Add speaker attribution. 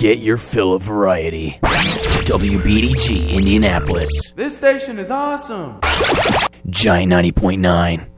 Speaker 1: Get your fill of variety. WBDG Indianapolis.
Speaker 2: This station is awesome.
Speaker 1: Giant 90.9.